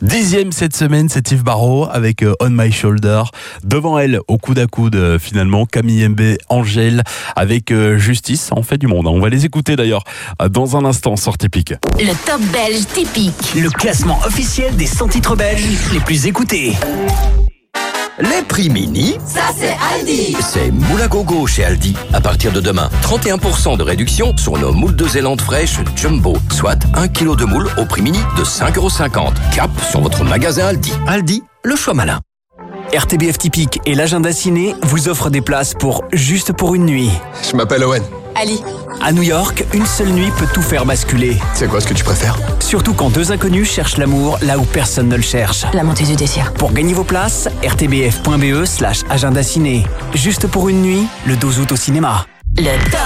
10e cette semaine, c'est Yves Barrault avec On My Shoulder. Devant elle, au coude à coude, finalement, Camille Mbé, Angèle, avec Justice, en fait du monde. On va les écouter d'ailleurs dans un instant sur Typique. Le top belge typique. Le classement officiel des 100 titres belges les plus écoutés. Les prix mini, Ça, c'est Aldi. c'est moule à gogo chez Aldi. À partir de demain, 31% de réduction sur nos moules de Zélande fraîches Jumbo. Soit 1 kg de moule au prix mini de 5,50 €. Cap sur votre magasin Aldi. Aldi, le choix malin. RTBF Typique et l'agenda ciné vous offrent des places pour Juste pour une nuit. Je m'appelle Owen. Ali. À New York, une seule nuit peut tout faire basculer. C'est quoi ce que tu préfères? Surtout quand deux inconnus cherchent l'amour là où personne ne le cherche. La montée du désir. Pour gagner vos places, rtbf.be/agenda ciné. Juste pour une nuit, le 12 août au cinéma. Le top